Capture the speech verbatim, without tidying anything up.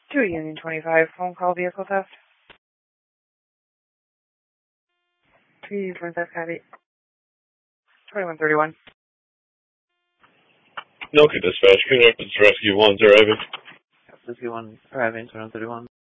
To a Union twenty-five phone call vehicle theft. To Union twenty-five copy. twenty-one thirty-one. No, dispatch. Can I rescue one arriving? Rescue one arriving, twenty-one thirty-one.